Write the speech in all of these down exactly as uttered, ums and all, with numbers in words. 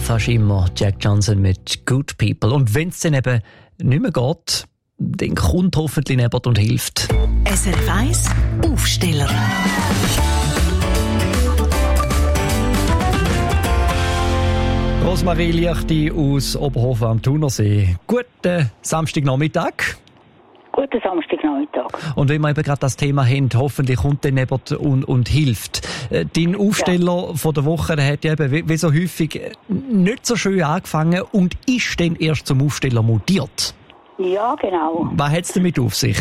fast immer Jack Johnson mit Good People. Und wenn es dann eben nicht mehr geht, dann kommt hoffentlich jemand und hilft. S R F eins Aufsteller. Rosmarie Liechti aus Oberhofen am Thunersee. Guten Samstagnachmittag. Guten Samstagnachmittag. Und wenn wir eben gerade das Thema haben, hoffentlich kommt dann jemand und, und hilft. Äh, Dein Aufsteller ja. von der Woche, der hat ja eben wie, wie so häufig nicht so schön angefangen und ist dann erst zum Aufsteller mutiert. Ja, genau. Was hat es damit auf sich?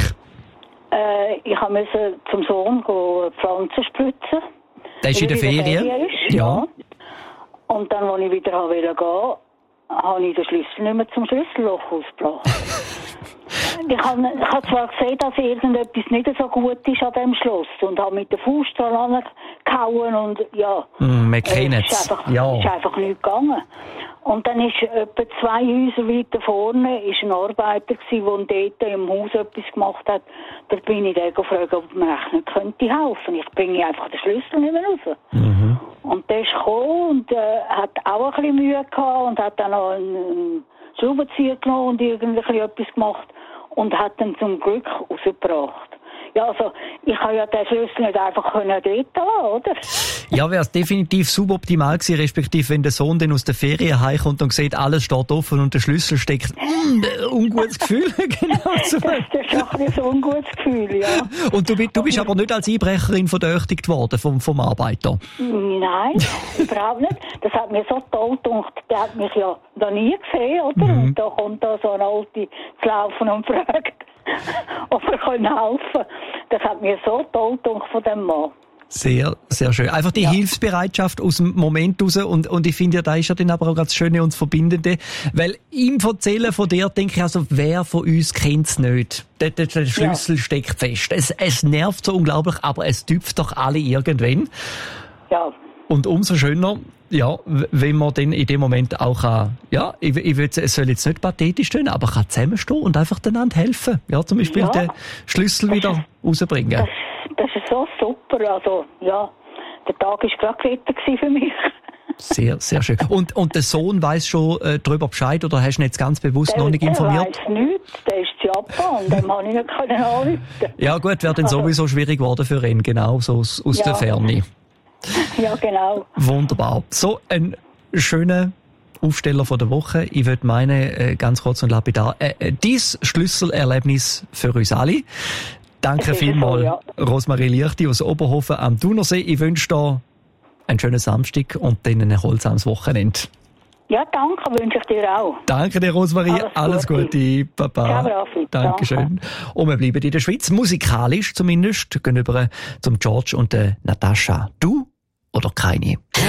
Äh, ich musste zum Sohn gehen, Pflanzen spritzen. Der ist in der Ferien? Ferien ist, ja. ja. Und dann, als ich wieder gehen wollte, habe ich den Schlüssel nicht mehr zum Schlüsselloch ausgebracht. Ich habe, ich habe zwar gesehen, dass irgendetwas nicht so gut ist an diesem Schloss und habe mit der Faust dran gehauen und ja, mm, wir kennen es ist einfach, ja. ist einfach nicht gegangen. Und dann ist etwa zwei Häuser weiter vorne ist ein Arbeiter gsi, der dort im Haus etwas gemacht hat. Da bin ich dann gefragt, ob mir echt nicht könnte helfen. Ich bringe einfach den Schlüssel nicht mehr raus. Mhm. Und der ist gekommen und äh, hat auch ein bisschen Mühe gehabt und hat dann noch einen, einen Schraubenzieher genommen und irgendwie etwas gemacht und hat dann zum Glück rausgebracht. Ja, also, ich kann ja den Schlüssel nicht einfach dort lassen, oder? Ja, wäre es definitiv suboptimal gewesen, respektive wenn der Sohn dann aus der Ferien heimkommt und sieht, alles steht offen und der Schlüssel steckt. Mm, ungutes Gefühl, genau so. Das ist doch ein so ungutes Gefühl, ja. Und du, du bist aber nicht als Einbrecherin verdächtigt worden vom, vom Arbeiter? Nein, überhaupt nicht. Das hat mir so toll gedacht. Der hat mich ja noch nie gesehen, oder? Mhm. Und da kommt da so ein Alte zu laufen und fragt, ob er helfen kann. Das hat mir so toll gedacht von dem Mann. Sehr, sehr schön. Einfach die ja. Hilfsbereitschaft aus dem Moment raus. Und, und ich finde ja, da ist ja dann aber auch ganz Schöne und das Verbindende. Weil im Erzählen von dir denke ich also, wer von uns kennt es nicht? Der, der, der Schlüssel ja. steckt fest. Es, es nervt so unglaublich, aber es tüpft doch alle irgendwann. Ja. Und umso schöner, ja, wenn man dann in dem Moment auch kann, ja, ich, ich will, es soll jetzt nicht pathetisch stehen, aber kann zusammenstehen und einfach einander helfen. Ja, zum Beispiel ja. den Schlüssel das wieder ist, rausbringen. Das, das ist so super. Also, ja, der Tag war gerade gerettet für mich. Sehr, sehr schön. Und, und der Sohn weiss schon äh, darüber Bescheid oder hast du ihn jetzt ganz bewusst der, noch nicht informiert? Der weiss nichts, der ist zu Japan und dem habe ich nicht anrufen. Ja gut, wäre dann also, sowieso schwierig geworden für ihn, genau, so aus, aus ja. der Ferne. Ja, genau. Wunderbar. So ein schöner Aufsteller von der Woche. Ich würde meinen, äh, ganz kurz und lapidar, äh, äh, dies Schlüsselerlebnis für uns alle. Danke vielmals, so, ja. Rosmarie Liechti aus Oberhofen am Thunersee. Ich wünsche dir einen schönen Samstag und dann ein erholsames Wochenende. Ja, danke, wünsche ich dir auch. Danke dir, Rosmarie. Alles, Alles Gute. Gute. Baba. Ja, Rafi. Dankeschön. Danke. Und wir bleiben in der Schweiz, musikalisch zumindest, gehen über zum George und der Natascha. Du oder keine?